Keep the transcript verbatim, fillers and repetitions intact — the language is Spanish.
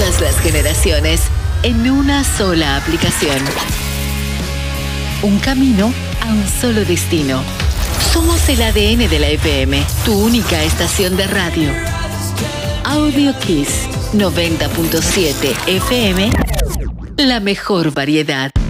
todas las generaciones en una sola aplicación. Un camino a un solo destino. Somos el A D N de la F M, tu única estación de radio. Audio Kiss noventa punto siete F M, la mejor variedad.